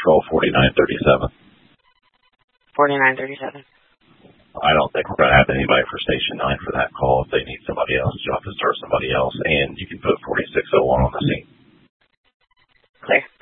call 4937. 4937. I don't think we're going to have anybody for Station 9 for that call. If they need somebody else, you'll have to start somebody else. And you can put 4601 on the scene. Clear.